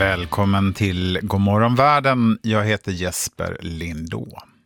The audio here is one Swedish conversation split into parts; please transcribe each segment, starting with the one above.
Välkommen till Godmorgon världen. Jag heter Jesper Lindå.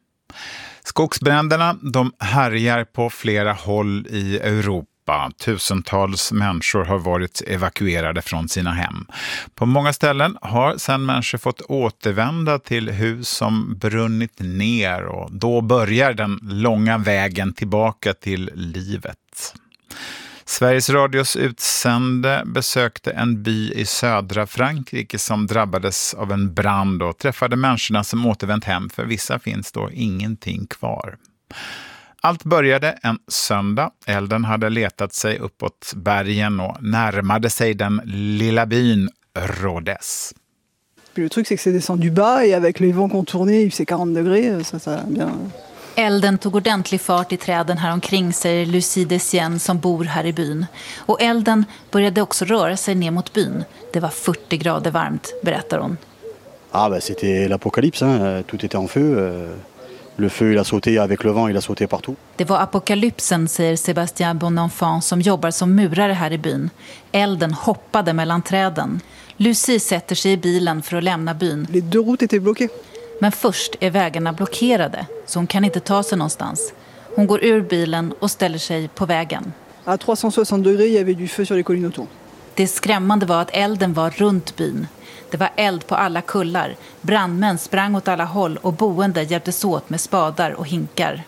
Skogsbränderna, de härjar på flera håll i Europa. Tusentals människor har varit evakuerade från sina hem. På många ställen har sedan människor fått återvända till hus som brunnit ner, och då börjar den långa vägen tillbaka till livet. Sveriges Radios utsände besökte en by i södra Frankrike som drabbades av en brand och träffade människorna som återvänt hem. För vissa finns då ingenting kvar. Allt började en söndag. Elden hade letat sig uppåt bergen och närmade sig den lilla byn Rodez. Le truc c'est que c'est descendu bas et avec les vents qu'on tournait, il faisait 40 degrés, ça a bien. Elden tog ordentlig fart i träden här omkring, säger Lucie Desienne som bor här i byn. Och elden började också röra sig ner mot byn. Det var 40 grader varmt, berättar hon. Ah bah c'était l'apocalypse, hein. Tout était en feu. Le feu il a sauté avec le vent, il a sauté partout. Det var apokalypsen, säger Sébastien Bonenfant som jobbar som murare här i byn. Elden hoppade mellan träden. Lucie sätter sig i bilen för att lämna byn. Les deux routes étaient bloquées. Men först är vägarna blockerade, så hon kan inte ta sig någonstans. Hon går ur bilen och ställer sig på vägen. À 360 degrés, il y avait du feu sur les collines autour. Det skrämmande var att elden var runt byn. Det var eld på alla kullar. Brandmän sprang åt alla håll och boende hjälptes åt med spadar och hinkar.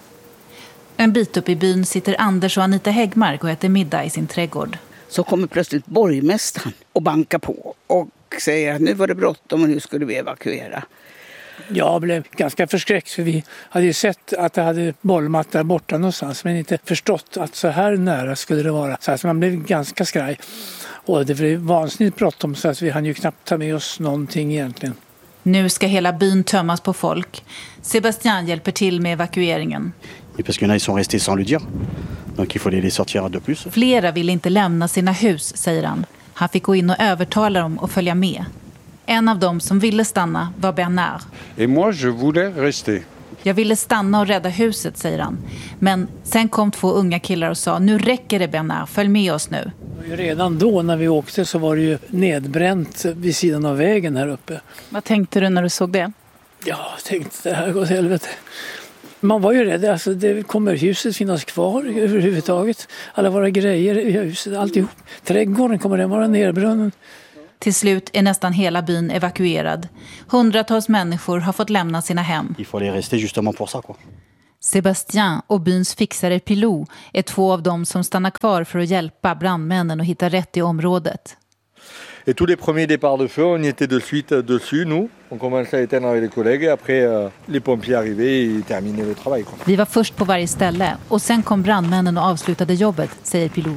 En bit upp i byn sitter Anders och Anita Häggmark och äter middag i sin trädgård. Så kommer plötsligt borgmästaren och bankar på och säger att nu var det bråttom och nu skulle vi evakuera. Jag blev ganska förskräckt, för vi hade ju sett att det hade bollmat där borta någonstans, men inte förstått att så här nära skulle det vara. Så att man blev ganska skraj. Och det blev vansinnigt bråttom, så att vi hann ju knappt ta med oss någonting egentligen. Nu ska hela byn tömmas på folk. Sébastien hjälper till med evakueringen. Parce qu'il y en a, ils sont restés sans le dire. Donc il faut les sortir de plus. Flera vill inte lämna sina hus, säger han. Han fick gå in och övertala dem att följa med. En av dem som ville stanna var Bernard. Et moi, je voulais rester. Jag ville stanna och rädda huset, säger han. Men sen kom 2 unga killar och sa, nu räcker det Bernard, följ med oss nu. Redan då när vi åkte så var det ju nedbränt vid sidan av vägen här uppe. Vad tänkte du när du såg det? Ja, jag tänkte det här går åt helvete. Man var ju rädd, alltså det kommer huset finnas kvar överhuvudtaget. Alla våra grejer i huset, alltihop. Trädgården kommer den vara nerbrunnen. Till slut är nästan hela byn evakuerad. Hundratals människor har fått lämna sina hem. Il faut les rester justement pour ça, quoi. Sébastien och byns fixare Pilou är 2 av dem som stannar kvar för att hjälpa brandmännen att hitta rätt i området. Et tous les premiers départs de feu, on y était de suite dessus, nous. On commençait à éteindre avec les collègues et après les pompiers arrivaient et terminaient le travail, quoi. Vi var först på varje ställe och sen kom brandmännen och avslutade jobbet, säger Pilou.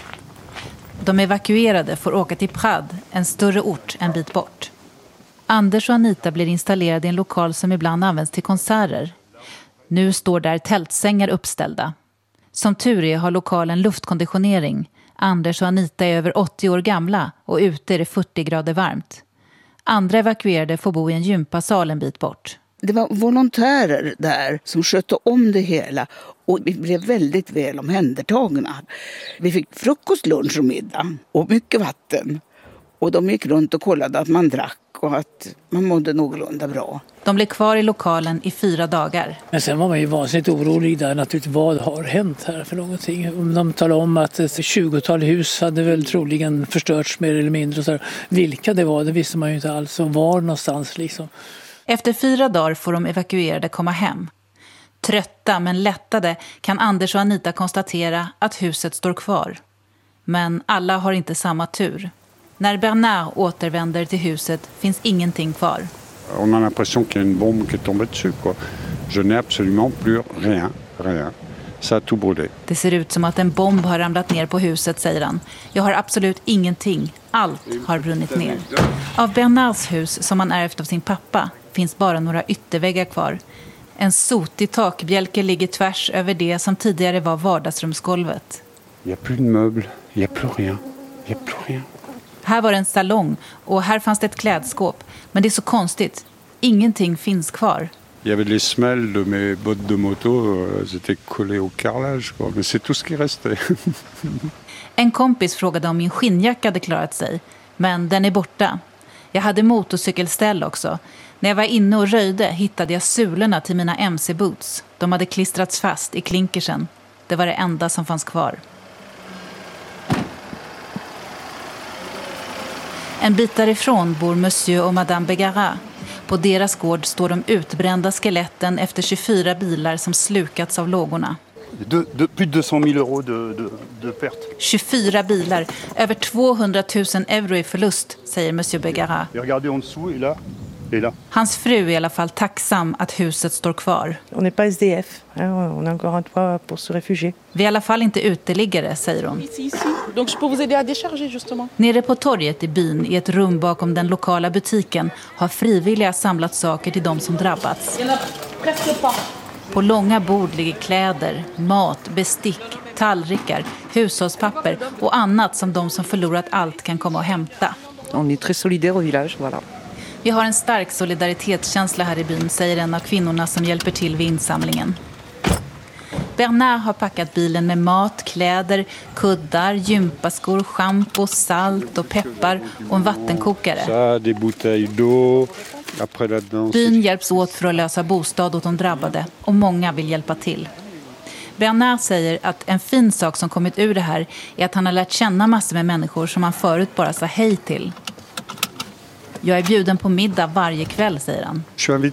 De evakuerade får åka till Prades, en större ort en bit bort. Anders och Anita blir installerade i en lokal som ibland används till konserter. Nu står där tältsängar uppställda. Som tur är har lokalen luftkonditionering. Anders och Anita är över 80 år gamla och ute är det 40 grader varmt. Andra evakuerade får bo i en gympasal en bit bort. Det var volontärer där som skötte om det hela och vi blev väldigt väl omhändertagna. Vi fick frukost, lunch och middag och mycket vatten. Och de gick runt och kollade att man drack och att man mådde någorlunda bra. De blev kvar i lokalen i 4 dagar. Men sen var man ju vansinnigt orolig där naturligtvis, vad har hänt här för någonting. De talade om att ett 20-tal hus hade väl troligen förstörts mer eller mindre. Så vilka det var, det visste man ju inte alls, och var någonstans liksom. Efter 4 dagar får de evakuerade komma hem. Trötta men lättade kan Anders och Anita konstatera att huset står kvar. Men alla har inte samma tur. När Bernard återvänder till huset finns ingenting kvar. On a l'impression qu'il y a une bombe qui est tombée dessus, quoi. Je n'ai absolument plus rien. Ça a tout brûlé. Det ser ut som att en bomb har ramlat ner på huset, säger han. Jag har absolut ingenting. Allt har brunnit ner. Av Bernards hus, som han ärvt av sin pappa, finns bara några ytterväggar kvar. En sotig takbjälke ligger tvärs över det som tidigare var vardagsrumsgolvet. Il y a plus de meubles, il y a plus rien. Il y a plus rien. Här var en salong och här fanns det ett klädskåp. Men det är så konstigt. Ingenting finns kvar. Il y avait les semelles de mes bottes de moto, elles étaient collées au carrelage, quoi. Mais c'est tout ce qui restait. En kompis frågade om min skinnjacka hade klarat sig, men den är borta. Jag hade motorcykelställ också. När jag var inne och röjde hittade jag sulorna till mina MC-boots. De hade klistrats fast i klinkersen. Det var det enda som fanns kvar. En bit därifrån bor Monsieur och Madame Begara. På deras gård står de utbrända skeletten efter 24 bilar som slukats av lågorna. Plus de 200 000 euros de perte. 24 bilar, över 200 000 euro i förlust, säger Monsieur Begara. Regardez en dessous et là. Et là. Hans fru är i alla fall tacksam att huset står kvar. On n'est pas SDF, on a encore un toit pour se réfugier. Vi är i alla fall inte uteliggare, säger hon. Donc je peux vous aider à décharger justement. Nere på torget i byn, i ett rum bakom den lokala butiken, har frivilliga samlat saker till de som drabbats. På långa bord ligger kläder, mat, bestick, tallrikar, hushållspapper och annat som de som förlorat allt kan komma och hämta. On est très solidaire au village, voilà. Vi har en stark solidaritetskänsla här i byn, säger en av kvinnorna som hjälper till vid insamlingen. Bernard har packat bilen med mat, kläder, kuddar, gympaskor, shampoo, salt och peppar och en vattenkokare. Byn hjälps åt för att lösa bostad åt de drabbade och många vill hjälpa till. Bernard säger att en fin sak som kommit ur det här är att han har lärt känna massor med människor som han förut bara sa hej till. Jag är bjuden på middag varje kväll, säger han.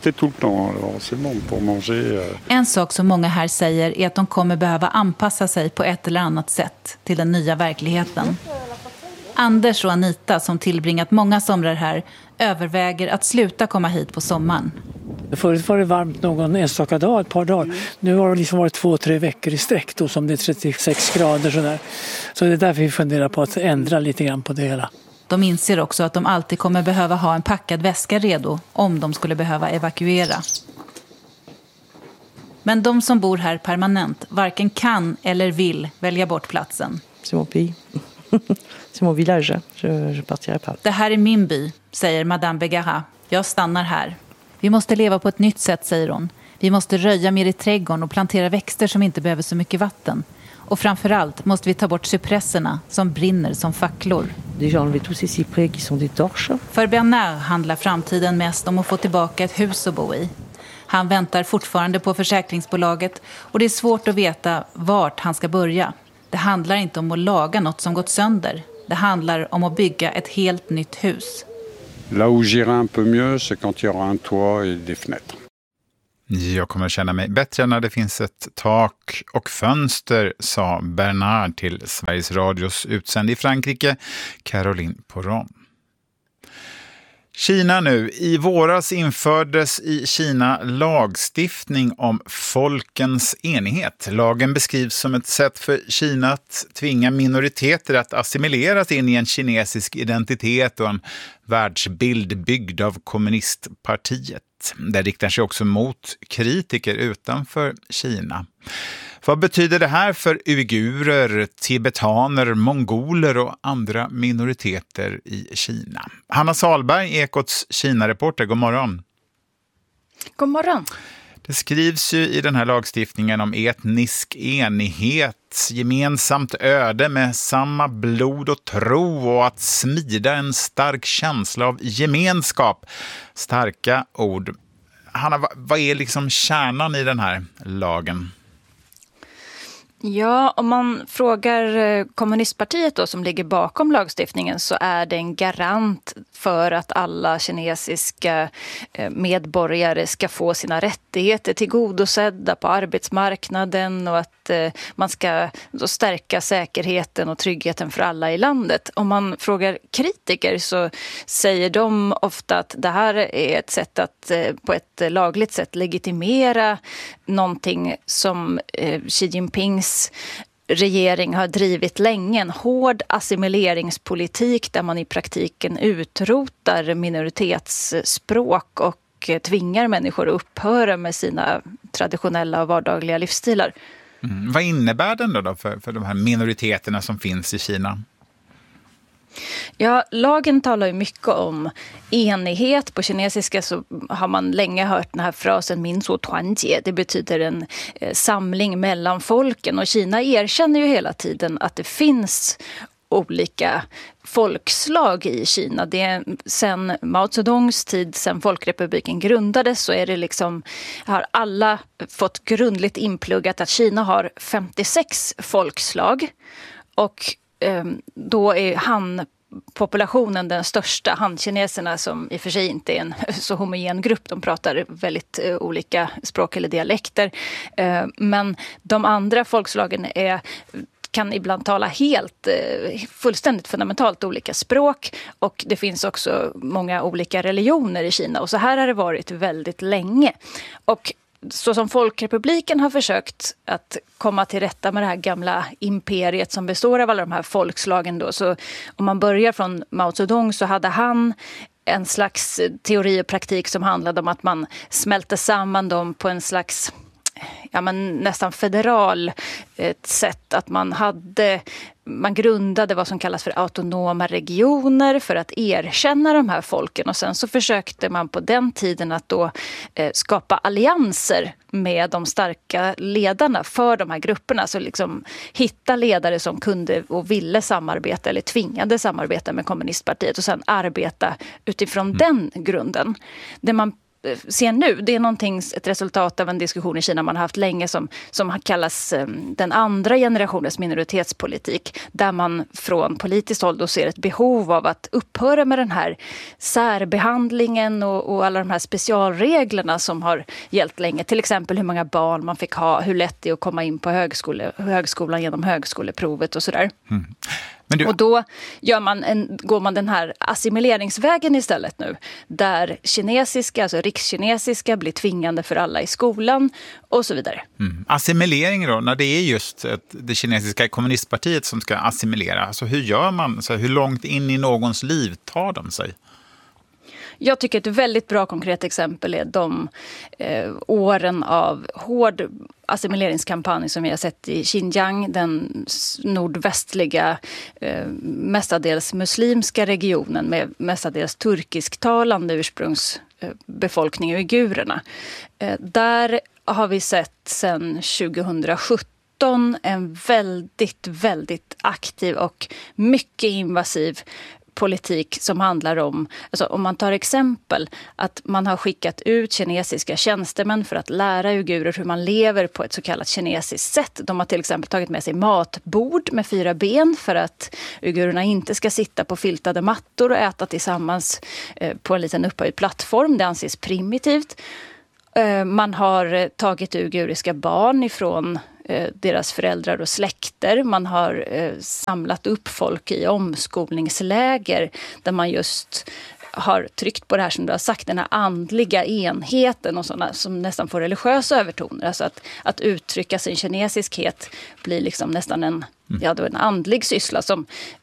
En sak som många här säger är att de kommer behöva anpassa sig på ett eller annat sätt till den nya verkligheten. Anders och Anita, som tillbringat många somrar här, överväger att sluta komma hit på sommaren. Förut var det varmt någon enstaka dag, ett par dagar. Nu har det liksom varit 2-3 veckor i sträck då, som det är 36 grader sådär. Så det är därför vi funderar på att ändra lite grann på det hela. De inser också att de alltid kommer behöva ha en packad väska redo om de skulle behöva evakuera. Men de som bor här permanent varken kan eller vill välja bort platsen. C'est mon pays. C'est mon village. Je partirai pas. Det här är min by, säger Madame Begara. Jag stannar här. Vi måste leva på ett nytt sätt, säger hon. Vi måste röja mer i trädgården och plantera växter som inte behöver så mycket vatten. Och framförallt måste vi ta bort cypresserna som brinner som facklor. Déjà enlever tous ces cyprès qui sont des torches. För Bernard handlar framtiden mest om att få tillbaka ett hus att bo i. Han väntar fortfarande på försäkringsbolaget och det är svårt att veta vart han ska börja. Det handlar inte om att laga något som gått sönder. Det handlar om att bygga ett helt nytt hus. Là où j'irai un peu mieux, c'est quand il y aura un toit et des fenêtres. Jag kommer känna mig bättre när det finns ett tak och fönster, sa Bernard till Sveriges Radios utsänd i Frankrike, Caroline Poron. Kina nu. I våras infördes i Kina lagstiftning om folkens enighet. Lagen beskrivs som ett sätt för Kina att tvinga minoriteter att assimileras in i en kinesisk identitet och en världsbild byggd av kommunistpartiet. Det riktar sig också mot kritiker utanför Kina. Vad betyder det här för uigurer, tibetaner, mongoler och andra minoriteter i Kina? Hanna Salberg, Ekots Kina-reporter, god morgon. God morgon. Det skrivs ju i den här lagstiftningen om etnisk enighet, gemensamt öde med samma blod och tro och att smida en stark känsla av gemenskap. Starka ord. Hanna, vad är liksom kärnan i den här lagen? Ja, om man frågar kommunistpartiet då, som ligger bakom lagstiftningen, så är det en garant för att alla kinesiska medborgare ska få sina rättigheter tillgodosedda på arbetsmarknaden och att man ska då stärka säkerheten och tryggheten för alla i landet. Om man frågar kritiker så säger de ofta att det här är ett sätt att på ett lagligt sätt legitimera någonting som Xi Jinpings regering har drivit länge, en hård assimileringspolitik där man i praktiken utrotar minoritetsspråk och tvingar människor att upphöra med sina traditionella och vardagliga livsstilar. Vad innebär den då för de här minoriteterna som finns i Kina? Ja, lagen talar ju mycket om enighet. På kinesiska så har man länge hört den här frasen Minzu Tuanjie. Det betyder en samling mellan folken. Och Kina erkänner ju hela tiden att det finns olika folkslag i Kina. Det är sen Mao Zedongs tid, sen Folkrepubliken grundades, så är det liksom, har alla fått grundligt inpluggat att Kina har 56 folkslag, och då är Han-populationen den största. Han-kineserna, som i och för sig inte är en så homogen grupp, de pratar väldigt olika språk eller dialekter, men de andra folkslagen kan ibland tala fullständigt fundamentalt olika språk, och det finns också många olika religioner i Kina, och så här har det varit väldigt länge. Och så som Folkrepubliken har försökt att komma till rätta med det här gamla imperiet som består av alla de här folkslagen då, så om man börjar från Mao Zedong, så hade han en slags teori och praktik som handlade om att man smälte samman dem på en slags nästan federal sätt, att man grundade vad som kallas för autonoma regioner för att erkänna de här folken, och sen så försökte man på den tiden att då skapa allianser med de starka ledarna för de här grupperna, så liksom hitta ledare som kunde och ville samarbeta eller tvingade samarbeta med kommunistpartiet och sen arbeta utifrån den grunden. Det man ser nu, det är ett resultat av en diskussion i Kina man har haft länge som kallas den andra generationens minoritetspolitik, där man från politiskt håll då ser ett behov av att upphöra med den här särbehandlingen och alla de här specialreglerna som har gällt länge. Till exempel hur många barn man fick ha, hur lätt det är att komma in på högskolan genom högskoleprovet och sådär. Och då går man den här assimileringsvägen istället nu, där kinesiska, alltså rikskinesiska, blir tvingande för alla i skolan och så vidare. Assimilering då, när det är just det kinesiska kommunistpartiet som ska assimilera, alltså hur gör man? Så hur långt in i någons liv tar de sig? Jag tycker ett väldigt bra konkret exempel är de åren av hård assimileringskampanj som vi har sett i Xinjiang, den nordvästliga, mestadels muslimska regionen med mestadels turkisktalande ursprungsbefolkning, uigurerna. Där har vi sett sedan 2017 en väldigt, väldigt aktiv och mycket invasiv politik som handlar om, alltså om man tar exempel, att man har skickat ut kinesiska tjänstemän för att lära uigurer hur man lever på ett så kallat kinesiskt sätt. De har till exempel tagit med sig matbord med 4 ben för att uigurerna inte ska sitta på filtade mattor och äta tillsammans på en liten upphöjd plattform. Det anses primitivt. Man har tagit uiguriska barn ifrån deras föräldrar och släkter. Man har samlat upp folk i omskolningsläger där man just har tryckt på det här som du har sagt, den här andliga enheten och sådana som nästan får religiösa övertoner. Alltså att uttrycka sin kinesiskhet blir liksom nästan en andlig syssla som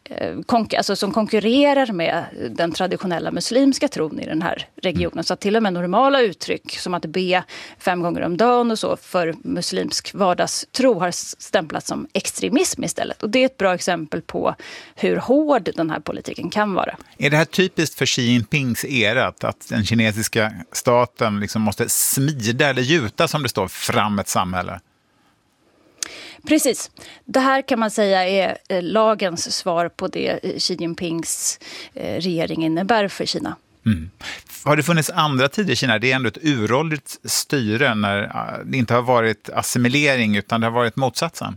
konkurrerar med den traditionella muslimska tron i den här regionen. Så att till och med normala uttryck som att be 5 gånger om dagen och så för muslimsk vardagstro har stämplats som extremism istället. Och det är ett bra exempel på hur hård den här politiken kan vara. Är det här typiskt för Xi Jinpings era, att den kinesiska staten liksom måste smida eller gjuta, som det står, fram ett samhälle? Precis. Det här kan man säga är lagens svar på det Xi Jinpings regering innebär för Kina. Har det funnits andra tider i Kina? Det är ändå ett uråldrigt styre när det inte har varit assimilering utan det har varit motsatsen.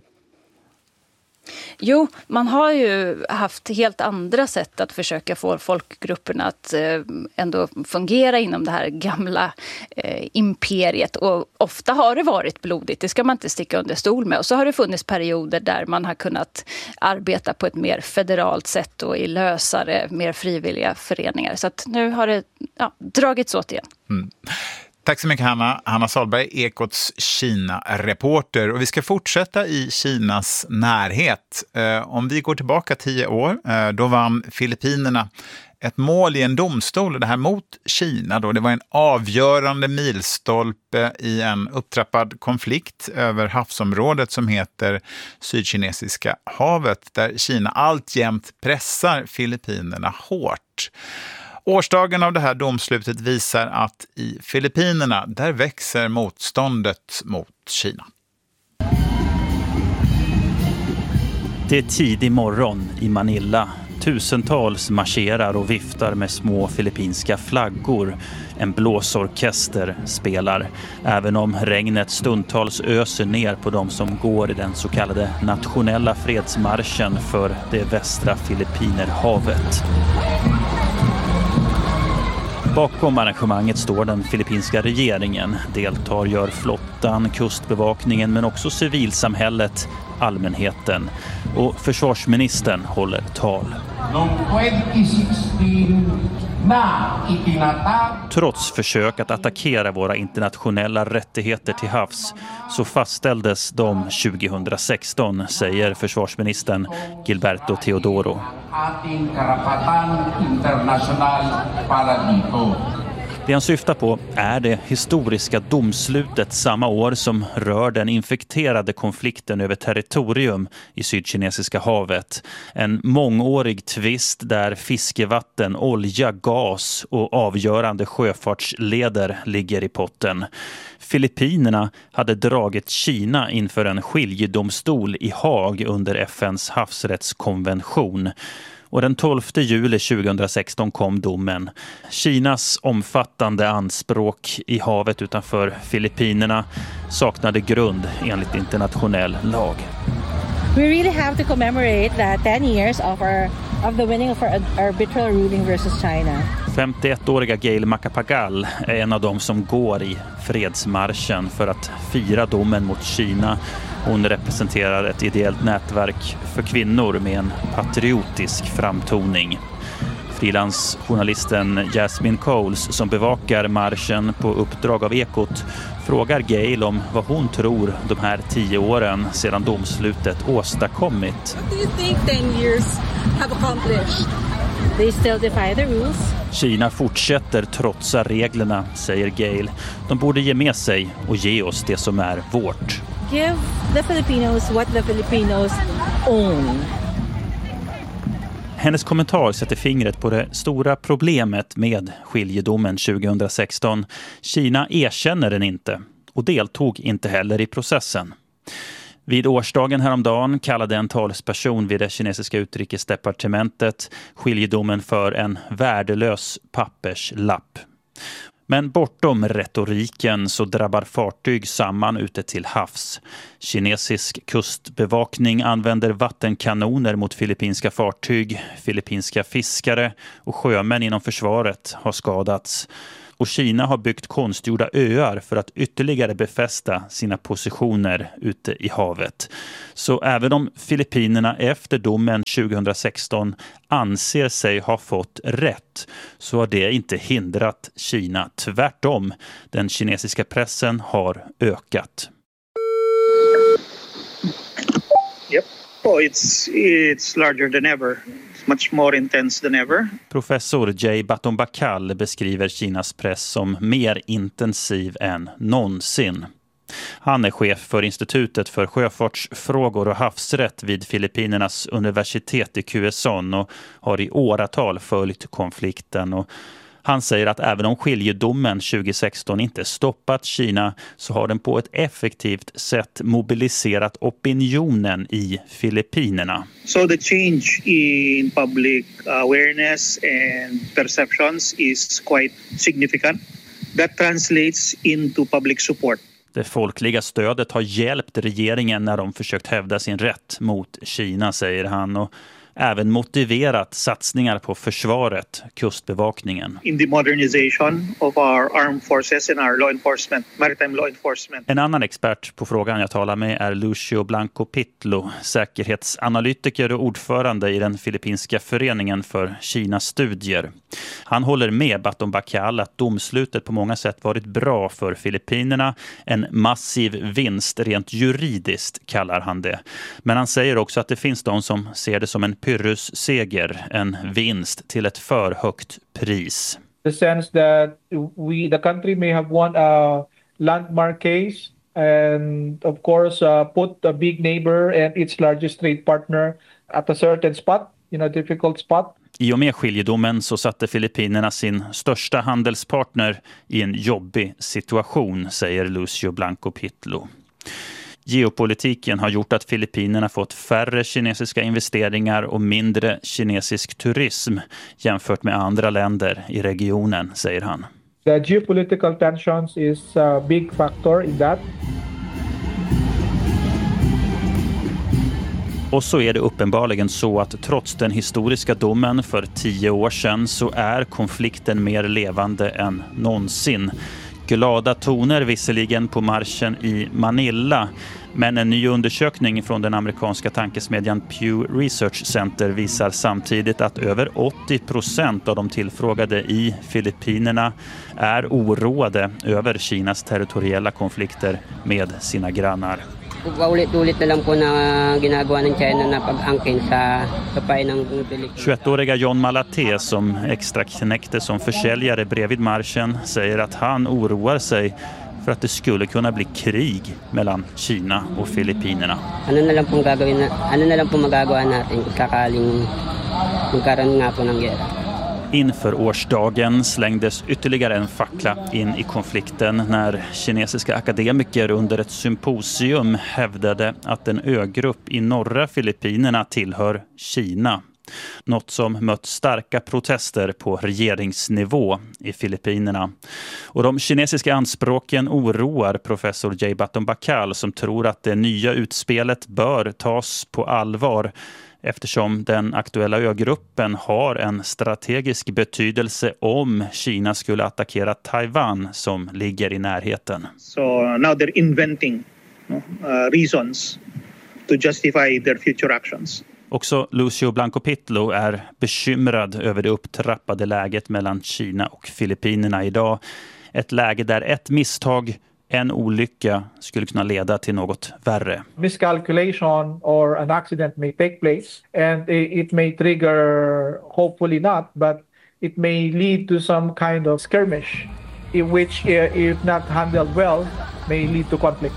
Jo, man har ju haft helt andra sätt att försöka få folkgrupperna att ändå fungera inom det här gamla imperiet. Och ofta har det varit blodigt, det ska man inte sticka under stol med. Och så har det funnits perioder där man har kunnat arbeta på ett mer federalt sätt och i lösare, mer frivilliga föreningar. Så att nu har det dragits åt igen. Tack så mycket Hanna Sahlberg, Ekots Kina-reporter. Och vi ska fortsätta i Kinas närhet. Om vi går tillbaka 10 år, då vann Filippinerna ett mål i en domstol, det här mot Kina. Då. Det var en avgörande milstolpe i en upptrappad konflikt över havsområdet som heter Sydkinesiska havet, där Kina alltjämt pressar Filippinerna hårt. Årsdagen av det här domslutet visar att i Filippinerna, där växer motståndet mot Kina. Det är tidig morgon i Manila. Tusentals marscherar och viftar med små filippinska flaggor. En blåsorkester spelar, även om regnet stundtals öser ner på de som går i den så kallade nationella fredsmarschen för det västra Filippinerhavet. Bakom arrangemanget står den filippinska regeringen. Deltar gör flottan, kustbevakningen men också civilsamhället, allmänheten. Och försvarsministern håller tal. Trots försök att attackera våra internationella rättigheter till havs så fastställdes de 2016, säger försvarsministern Gilberto Teodoro. Det han syftar på är det historiska domslutet samma år som rör den infekterade konflikten över territorium i Sydkinesiska havet. En mångårig tvist där fiskevatten, olja, gas och avgörande sjöfartsleder ligger i potten. Filippinerna hade dragit Kina inför en skiljedomstol i Haag under FNs havsrättskonvention. Och den 12 juli 2016 kom domen. Kinas omfattande anspråk i havet utanför Filippinerna saknade grund enligt internationell lag. We really have to commemorate that 10 years of the winning of our arbitral ruling versus China. 51-åriga Gail Macapagal är en av dem som går i fredsmarschen för att fira domen mot Kina. Hon representerar ett ideellt nätverk för kvinnor med en patriotisk framtoning. Frilansjournalisten Jasmine Coles som bevakar marschen på uppdrag av Ekot frågar Gail om vad hon tror de här 10 åren sedan domslutet åstadkommit. What do you think 10 years have accomplished? They still defy the rules. Kina fortsätter trotsa reglerna, säger Gail. De borde ge med sig och ge oss det som är vårt. Give the Filipinos what the Filipinos own. Hennes kommentar sätter fingret på det stora problemet med skiljedomen 2016. Kina erkänner den inte och deltog inte heller i processen. Vid årsdagen häromdagen kallade en talesperson vid det kinesiska utrikesdepartementet skiljedomen för en värdelös papperslapp. Men bortom retoriken så drabbar fartyg samman ute till havs. Kinesisk kustbevakning använder vattenkanoner mot filippinska fartyg. Filippinska fiskare och sjömän inom försvaret har skadats. Och Kina har byggt konstgjorda öar för att ytterligare befästa sina positioner ute i havet. Så även om Filippinerna efter domen 2016 anser sig ha fått rätt så har det inte hindrat Kina. Tvärtom, den kinesiska pressen har ökat. Yep. Oh, it's larger than ever. Much more intense than ever. Professor Jay Batombakal beskriver Kinas press som mer intensiv än någonsin. Han är chef för Institutet för sjöfartsfrågor och havsrätt vid Filippinernas universitet i Quezon och har i åratal följt konflikten. Och han säger att även om skiljedomen 2016 inte stoppat Kina så har den på ett effektivt sätt mobiliserat opinionen i Filippinerna. So the change in public awareness and perceptions is quite significant. That translates into public support. Det folkliga stödet har hjälpt regeringen när de försökt hävda sin rätt mot Kina, säger han, och även motiverat satsningar på försvaret, kustbevakningen. In the modernization of our armed forces and our law enforcement, maritime law enforcement. En annan expert på frågan jag talar med är Lucio Blanco Pitlo, säkerhetsanalytiker och ordförande i den filippinska föreningen för Kinas studier. Han håller med Batombakal att domslutet på många sätt varit bra för Filippinerna. En massiv vinst rent juridiskt kallar han det. Men han säger också att det finns de som ser det som en pyrrhusseger, en vinst till ett för högt pris. The sense that the country may have won a landmark case and of course put a big neighbor and its largest trade partner at a certain spot, difficult spot. I och med skiljedomen så satte Filippinerna sin största handelspartner i en jobbig situation, säger Lucio Blanco Pitlo. Geopolitiken har gjort att Filippinerna fått färre kinesiska investeringar och mindre kinesisk turism jämfört med andra länder i regionen, säger han. The geopolitical tensions is a big factor in that. Och så är det uppenbarligen så att trots den historiska domen för 10 år sedan så är konflikten mer levande än någonsin. Glada toner visserligen på marschen i Manila, men en ny undersökning från den amerikanska tankesmedjan Pew Research Center visar samtidigt att över 80% av de tillfrågade i Filippinerna är oroade över Kinas territoriella konflikter med sina grannar. 21-åriga John Malate som extra knäckte som försäljare bredvid marschen säger att han oroar sig för att det skulle kunna bli krig mellan Kina och Filippinerna. Ano na lang po magagawa natin kakaling magkaroon nga po ng gera. Inför årsdagen slängdes ytterligare en fackla in i konflikten när kinesiska akademiker under ett symposium hävdade att en ögrupp i norra Filippinerna tillhör Kina. Något som mött starka protester på regeringsnivå i Filippinerna. Och de kinesiska anspråken oroar professor Jay Baton-Bakal som tror att det nya utspelet bör tas på allvar eftersom den aktuella ögruppen har en strategisk betydelse om Kina skulle attackera Taiwan som ligger i närheten. So now they're inventing reasons to justify their future actions. Också Lucio Blanco Pitlo är bekymrad över det upptrappade läget mellan Kina och Filippinerna idag. Ett läge där ett misstag, en olycka, skulle kunna leda till något värre. Miscalculation or an accident may take place and it may trigger, hopefully not, but it may lead to some kind of skirmish in which, if not handled well, may lead to conflict.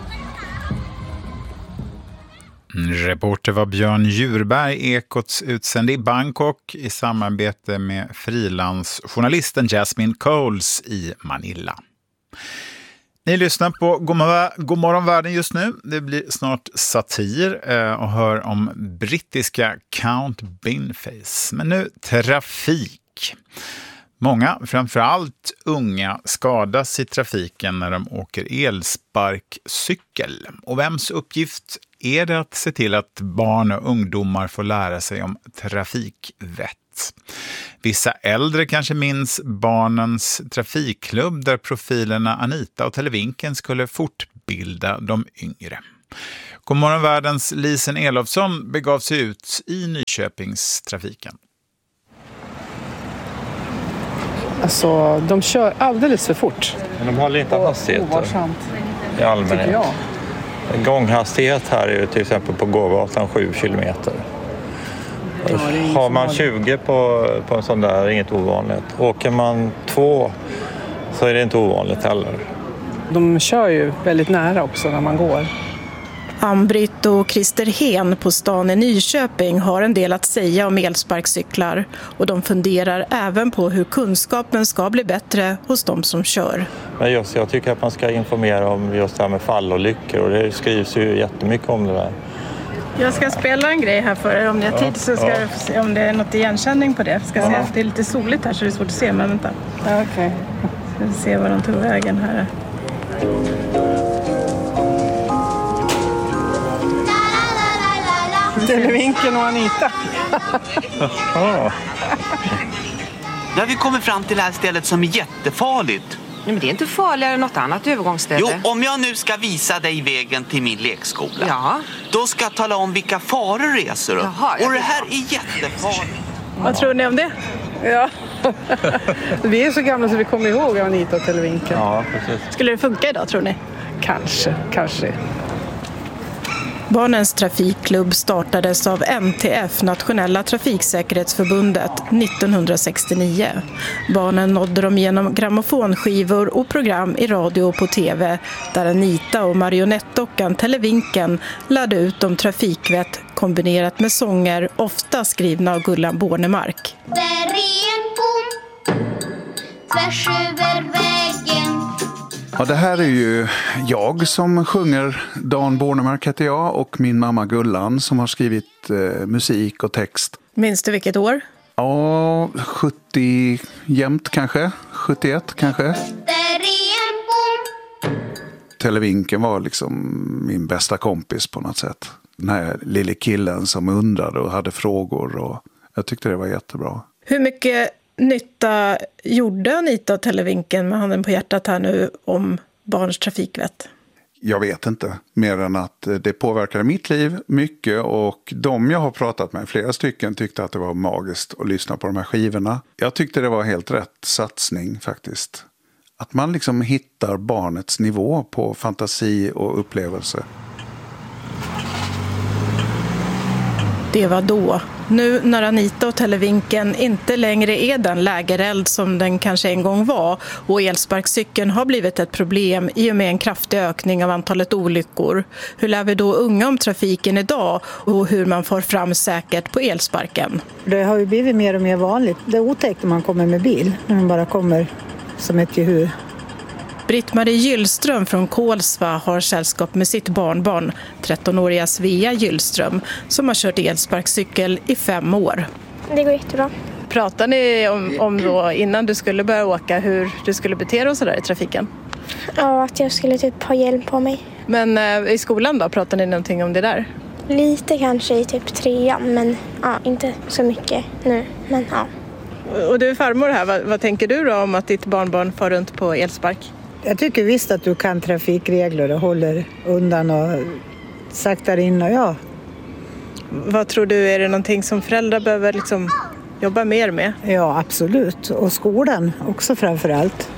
Reporter var Björn Djurberg, Ekots utsände i Bangkok i samarbete med frilansjournalisten Jasmine Coles i Manila. Ni lyssnar på God morgon världen just nu. Det blir snart satir och hör om brittiska Count Binface. Men nu trafik. Många, framförallt unga, skadas i trafiken när de åker elsparkcykel. Och vems uppgift är det att se till att barn och ungdomar får lära sig om trafikvett? Vissa äldre kanske minns barnens trafikklubb där profilerna Anita och Televinken skulle fortbilda de yngre. Godmorgon världens Lisen Elofsson begav sig ut i Nyköpingstrafiken. Alltså, de kör alldeles för fort. Men de håller inte hastigheter i allmänhet. Tycker jag. Gånghastighet här är ju till exempel på gågatan 7 kilometer. Har man 20 på en sån där är det inget ovanligt. Åker man 2 så är det inte ovanligt heller. De kör ju väldigt nära också när man går. Ann-Britt och Christer Hen på stan i Nyköping har en del att säga om elsparkcyklar och de funderar även på hur kunskapen ska bli bättre hos de som kör. Men just, jag tycker att man ska informera om just det här med fallolyckor och det skrivs ju jättemycket om det där. Jag ska spela en grej här för er. Om ni har tid så ska jag se om det är något igenkänning på det. Ska se att det är lite soligt här så det är svårt att se, men vänta. Ja, okej. Vi ska se var de tog vägen här. Televinken och Anita. Där vi kommer fram till det här stället som är jättefarligt. Nej, men det är inte farligare än något annat övergångsställe. Jo, om jag nu ska visa dig vägen till min lekskola, då ska jag tala om vilka faror reser upp. Och det här är jättefarligt. Vad tror ni om det? Ja. Vi är så gamla så vi kommer ihåg Anita och Televinken. Ja, precis. Skulle det funka idag, tror ni? Kanske. Barnens trafikklubb startades av NTF, Nationella trafiksäkerhetsförbundet, 1969. Barnen nådde dem genom grammofonskivor och program i radio och på tv där Anita och marionettdockan Televinken lärde ut om trafikvett kombinerat med sånger ofta skrivna av Gullan Bornemark. Där är en bom tvärs över vägen Ja, det här är ju jag som sjunger. Dan Bornemark heter jag och min mamma Gullan som har skrivit musik och text. Minns du vilket år? Ja, 70 jämt kanske. 71 kanske. Televinken var liksom min bästa kompis på något sätt. Den här lille killen som undrade och hade frågor och jag tyckte det var jättebra. Hur mycket nytta gjorde Anita Televinken med handen på hjärtat här nu om barns trafikvett? Jag vet inte, mer än att det påverkade mitt liv mycket och de jag har pratat med, flera stycken, tyckte att det var magiskt att lyssna på de här skivorna. Jag tyckte det var helt rätt satsning faktiskt. Att man liksom hittar barnets nivå på fantasi och upplevelse. Det var då. Nu när Anita och Televinken inte längre är den lägereld som den kanske en gång var och elsparkcykeln har blivit ett problem i och med en kraftig ökning av antalet olyckor. Hur lär vi då unga om trafiken idag och hur man får fram säkert på elsparken? Det har ju blivit mer och mer vanligt. Det är otäckt när man kommer med bil, när man bara kommer som ett gehur. Britt-Marie Gyllström från Kolsva har sällskap med sitt barnbarn, 13-åriga Svea Gyllström, som har kört elsparkcykel i 5 år. Det går jättebra. Pratar ni om då innan du skulle börja åka hur du skulle bete dig och sådär i trafiken? Ja, att jag skulle typ ha hjälm på mig. Men i skolan då, pratar ni någonting om det där? Lite kanske i typ 3:an, men ja, inte så mycket nu. Men ja. Och du är farmor här, vad tänker du då om att ditt barnbarn far runt på elspark? Jag tycker visst att du kan trafikregler och håller undan och saktar in och ja. Vad tror du, är det någonting som föräldrar behöver liksom jobba mer med? Ja, absolut. Och skolan också framför allt.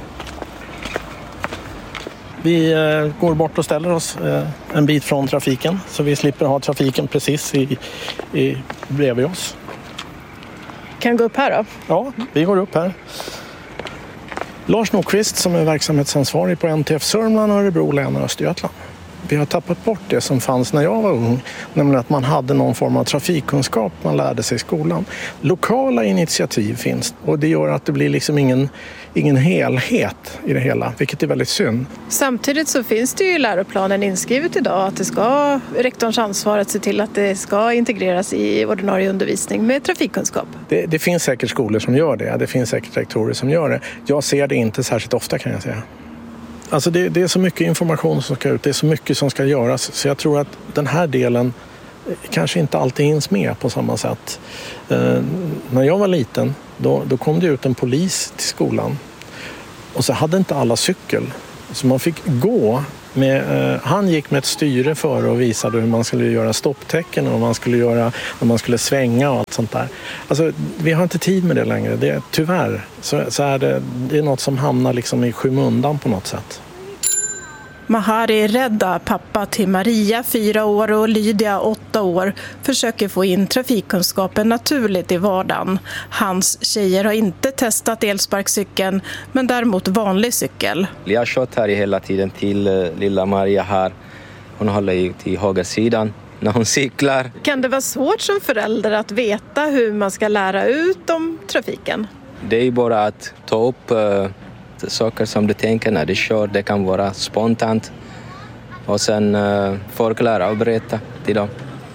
Vi går bort och ställer oss en bit från trafiken så vi slipper ha trafiken precis bredvid oss. Kan gå upp här då? Ja, vi går upp här. Lars Nordqvist som är verksamhetsansvarig på NTF Sörmland och Örebro län och Östergötland. Vi har tappat bort det som fanns när jag var ung, nämligen att man hade någon form av trafikkunskap man lärde sig i skolan. Lokala initiativ finns och det gör att det blir liksom ingen helhet i det hela, vilket är väldigt synd. Samtidigt så finns det ju i läroplanen inskrivet idag att det ska rektorns ansvar att se till att det ska integreras i ordinarie undervisning med trafikkunskap. Det finns säkert skolor som gör det, det finns säkert rektorer som gör det. Jag ser det inte särskilt ofta kan jag säga. Alltså det är så mycket information som ska ut, det är så mycket som ska göras. Så jag tror att den här delen kanske inte alltid hinns med på samma sätt. När jag var liten, då kom det ut en polis till skolan. Och så hade inte alla cykel. Så man fick gå med, han gick med ett styre för och visade hur man skulle göra stopptecken och när man skulle svänga och allt sånt där. Alltså, vi har inte tid med det längre. Tyvärr så är det är något som hamnar liksom i skymundan på något sätt. Mahari Redda, pappa till Maria 4 år och Lydia 8 år, försöker få in trafikkunskapen naturligt i vardagen. Hans tjejer har inte testat elsparkcykeln, men däremot vanlig cykel. Jag har kört här hela tiden till lilla Maria här. Hon håller ju till högersidan när hon cyklar. Kan det vara svårt som förälder att veta hur man ska lära ut om trafiken? Det är ju bara att ta upp saker som du tänker när du kör. Det kan vara spontant. Och sen förklara och berätta till dem.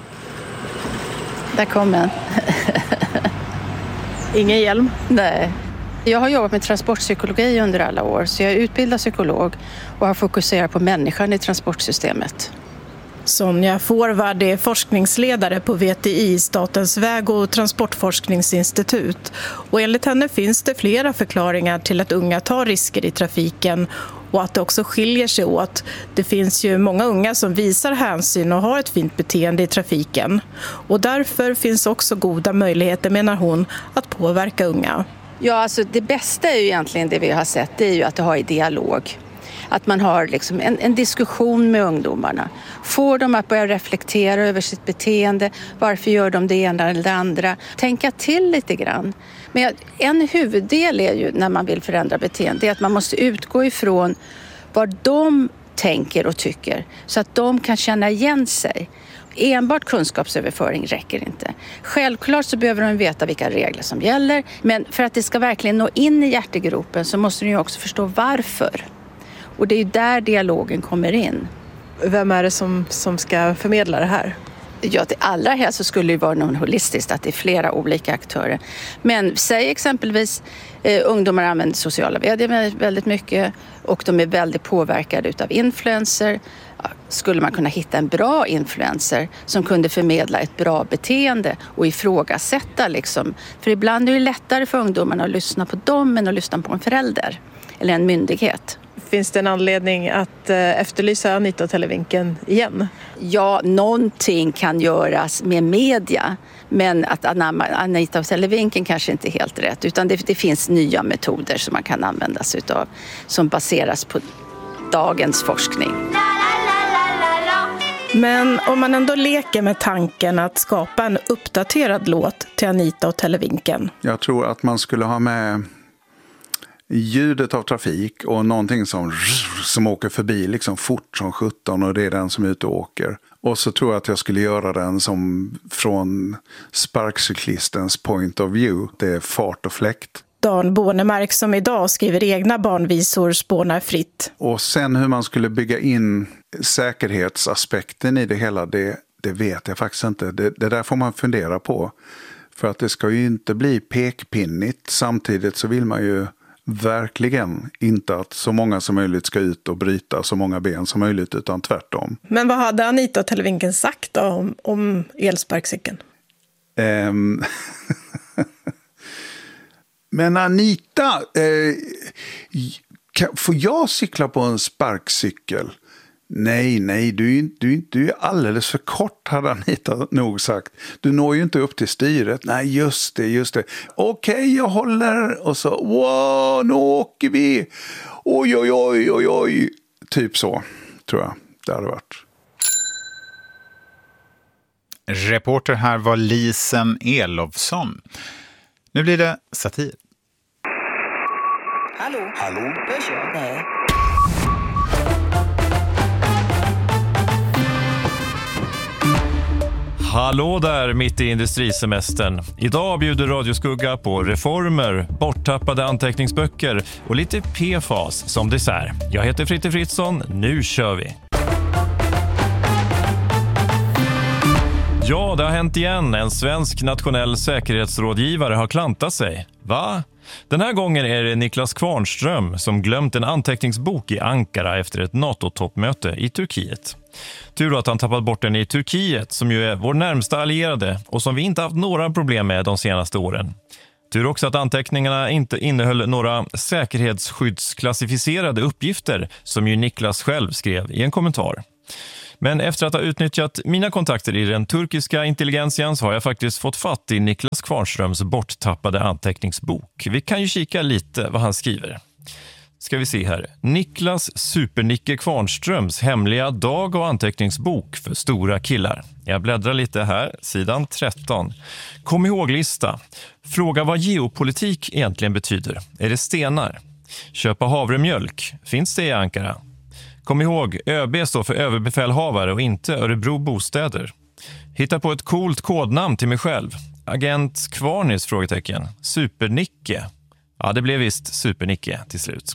Där kommer en. Ingen hjälm? Nej. Jag har jobbat med transportpsykologi under alla år. Så jag är utbildad psykolog och har fokuserat på människan i transportsystemet. Sonja Fårvard är forskningsledare på VTI, Statens väg- och transportforskningsinstitut. Och enligt henne finns det flera förklaringar till att unga tar risker i trafiken och att det också skiljer sig åt. Det finns ju många unga som visar hänsyn och har ett fint beteende i trafiken. Och därför finns också goda möjligheter, menar hon, att påverka unga. Ja, alltså det bästa är ju egentligen det vi har sett, det är ju att det har i dialog. Att man har liksom en diskussion med ungdomarna. Får dem att börja reflektera över sitt beteende. Varför gör de det ena eller det andra? Tänka till lite grann. Men en huvuddel är ju när man vill förändra beteende. Det är att man måste utgå ifrån vad de tänker och tycker. Så att de kan känna igen sig. Enbart kunskapsöverföring räcker inte. Självklart så behöver de veta vilka regler som gäller. Men för att det ska verkligen nå in i hjärtegropen så måste de ju också förstå varför. Och det är ju där dialogen kommer in. Vem är det som ska förmedla det här? Ja, till allra helst så skulle det vara någon holistiskt, att det är flera olika aktörer. Men säg exempelvis ungdomar använder sociala medier väldigt mycket och de är väldigt påverkade utav influencer. Skulle man kunna hitta en bra influencer som kunde förmedla ett bra beteende och ifrågasätta liksom. För ibland är det lättare för ungdomarna att lyssna på dem än att lyssna på en förälder eller en myndighet. Finns det en anledning att efterlysa Anita Televinken igen? Ja, någonting kan göras med media. Men att Anita Televinken kanske inte är helt rätt. Utan det finns nya metoder som man kan använda sig utav. Som baseras på dagens forskning. Men om man ändå leker med tanken att skapa en uppdaterad låt till Anita och Televinken. Jag tror att man skulle ha med ljudet av trafik och någonting som åker förbi liksom fort som 17 och det är den som är ute och åker. Och så tror jag att jag skulle göra den som från sparkcyklistens point of view. Det är fart och fläkt. Dan Bornemark som idag skriver egna barnvisor spånar fritt. Och sen hur man skulle bygga in säkerhetsaspekten i det hela, det vet jag faktiskt inte. Det där får man fundera på. För att det ska ju inte bli pekpinnigt. Samtidigt så vill man ju verkligen inte att så många som möjligt ska ut och bryta så många ben som möjligt, utan tvärtom. Men vad hade Anita och Televinken sagt då om elsparkcykeln? Men Anita, får jag cykla på en sparkcykel? Nej, du är alldeles för kort, hade Anita nog sagt. Du når ju inte upp till styret. Nej, just det. Okej, jag håller. Och så, wow, nu åker vi. Oj. Typ så, tror jag det hade varit. Reporter här var Lisen Elofsson. Nu blir det satir. Hallå? Hörs jag? Nej. Hallå där mitt i industrisemestern. Idag bjuder Radioskugga på reformer, borttappade anteckningsböcker och lite PFAS som dessert. Jag heter Fritte Fritzson, nu kör vi! Ja, det har hänt igen. En svensk nationell säkerhetsrådgivare har klantat sig. Va? Den här gången är det Niklas Kvarnström som glömt en anteckningsbok i Ankara efter ett NATO-toppmöte i Turkiet. Tur att han tappat bort den i Turkiet, som ju är vår närmsta allierade och som vi inte haft några problem med de senaste åren. Tur också att anteckningarna inte innehöll några säkerhetsskyddsklassificerade uppgifter, som ju Niklas själv skrev i en kommentar. Men efter att ha utnyttjat mina kontakter i den turkiska intelligensian så har jag faktiskt fått fatt i Niklas Kvarnströms borttappade anteckningsbok. Vi kan ju kika lite vad han skriver. Ska vi se här. Niklas Supernicke Kvarnströms hemliga dag- och anteckningsbok för stora killar. Jag bläddrar lite här, sidan 13. Kom ihåg-lista. Fråga vad geopolitik egentligen betyder. Är det stenar? Köpa havremjölk. Finns det i Ankara? Kom ihåg, ÖB står för överbefälhavare och inte Örebro bostäder. Hitta på ett coolt kodnamn till mig själv. Agent Kvarnis, frågetecken. Supernicke. Ja, det blev visst Supernicke till slut.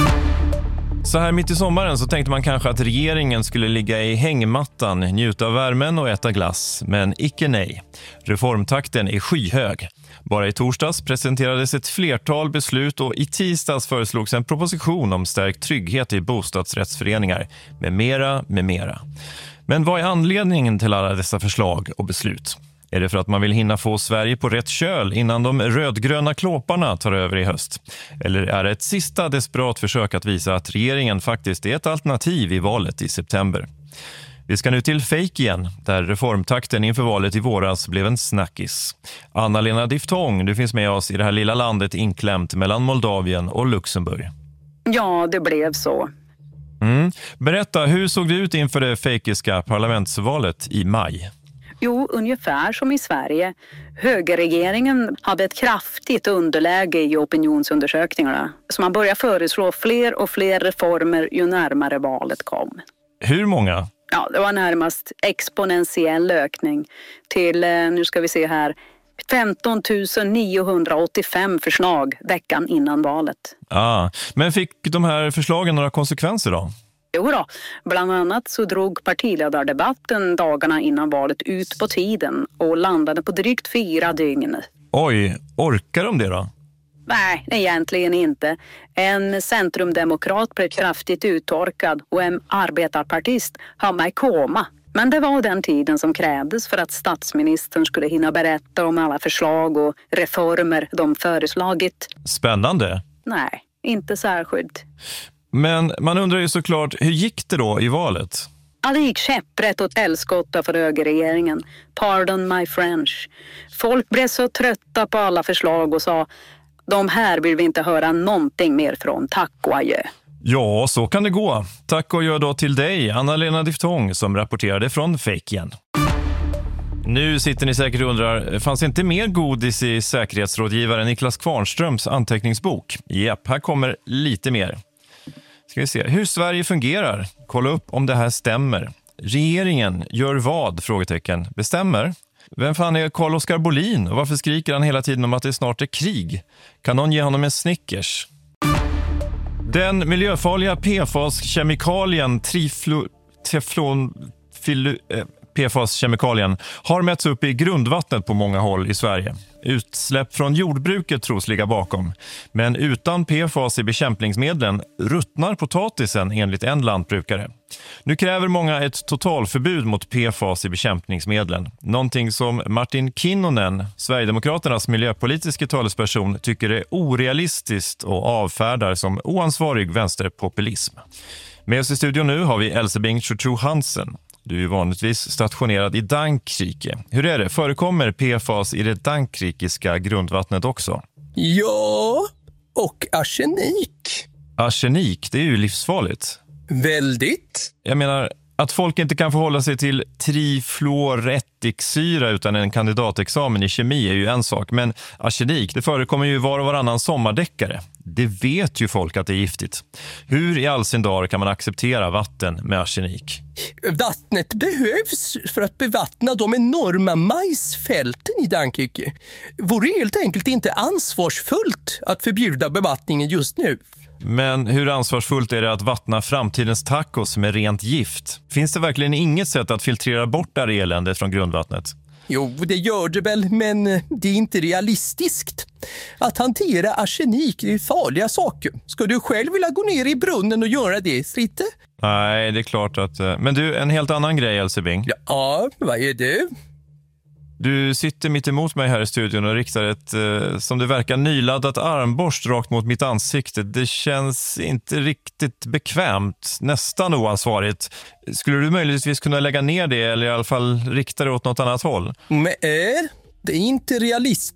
Så här mitt i sommaren så tänkte man kanske att regeringen skulle ligga i hängmattan, njuta av värmen och äta glass. Men icke nej. Reformtakten är skyhög. Bara i torsdags presenterades ett flertal beslut och i tisdags föreslogs en proposition om stärkt trygghet i bostadsrättsföreningar med mera. Men vad är anledningen till alla dessa förslag och beslut? Är det för att man vill hinna få Sverige på rätt köl innan de rödgröna klåparna tar över i höst? Eller är det ett sista desperat försök att visa att regeringen faktiskt är ett alternativ i valet i september? Vi ska nu till Fake igen, där reformtakten inför valet i våras blev en snackis. Anna-Lena Diftong, du finns med oss i det här lilla landet inklämt mellan Moldavien och Luxemburg. Ja, det blev så. Berätta, hur såg det ut inför det fejkiska parlamentsvalet i maj? Jo, ungefär som i Sverige. Högerregeringen hade ett kraftigt underläge i opinionsundersökningarna. Så man började föreslå fler och fler reformer ju närmare valet kom. Hur många? Ja, det var närmast exponentiell ökning till, nu ska vi se här, 15 985 förslag veckan innan valet. Men fick de här förslagen några konsekvenser då? Jo då, bland annat så drog partiledardebatten dagarna innan valet ut på tiden och landade på drygt 4 dygn. Oj, orkar de det då? Nej, egentligen inte. En centrumdemokrat blev kraftigt uttorkad och en arbetarpartist hamnade i koma. Men det var den tiden som krävdes för att statsministern skulle hinna berätta om alla förslag och reformer de föreslagit. Spännande. Nej, inte särskilt. Men man undrar ju såklart, hur gick det då i valet? Ja, det gick käpprätt åt helskotta för högerregeringen. Pardon my French. Folk blev så trötta på alla förslag och sa, de här vill vi inte höra någonting mer från, tack och adjö. Ja, så kan det gå. Tack och adjö då till dig, Anna-Lena Diftong, som rapporterade från Fejkien. Nu sitter ni säkert och undrar, fanns inte mer godis i säkerhetsrådgivaren Niklas Kvarnströms anteckningsbok? Japp, här kommer lite mer. Ska vi se, hur Sverige fungerar. Kolla upp om det här stämmer. Regeringen gör vad? Frågetecken. Bestämmer. Vem fan är Carl-Oskar Bolin och varför skriker han hela tiden om att det snart är krig? Kan någon ge honom en Snickers? Den miljöfarliga PFAS-kemikalien PFAS-kemikalien har mätts upp i grundvattnet på många håll i Sverige. Utsläpp från jordbruket tros ligga bakom. Men utan PFAS i bekämpningsmedlen ruttnar potatisen enligt en lantbrukare. Nu kräver många ett totalförbud mot PFAS i bekämpningsmedlen. Någonting som Martin Kinnunen, Sverigedemokraternas miljöpolitiska talesperson, tycker är orealistiskt och avfärdar som oansvarig vänsterpopulism. Med oss i studion nu har vi Else Bengtsjö Hansen. Du är vanligtvis stationerad i Dankrike. Hur är det? Förekommer PFAS i det dankrikiska grundvattnet också? Ja, och arsenik. Arsenik, det är ju livsfarligt. Väldigt. Jag menar, att folk inte kan förhålla sig till trifluorättiksyra utan en kandidatexamen i kemi är ju en sak. Men arsenik, det förekommer ju var och varannan sommardäckare. Det vet ju folk att det är giftigt. Hur i all sin dag kan man acceptera vatten med arsenik? Vattnet behövs för att bevattna de enorma majsfälten i Dankrike. Vore helt enkelt inte ansvarsfullt att förbjuda bevattningen just nu. Men hur ansvarsfullt är det att vattna framtidens tacos med rent gift? Finns det verkligen inget sätt att filtrera bort det här eländet från grundvattnet? Jo, det gör det väl, men det är inte realistiskt. Att hantera arsenik är farliga saker. Ska du själv vilja gå ner i brunnen och göra det, Stritte? Nej, det är klart att... Men du, en helt annan grej, Elsebing. Ja, vad är det? Du sitter mitt emot mig här i studion och riktar ett, som det verkar, nyladdat armborst rakt mot mitt ansikte. Det känns inte riktigt bekvämt, nästan oansvarigt. Skulle du möjligtvis kunna lägga ner det eller i alla fall rikta det åt något annat håll? Men det är inte realistiskt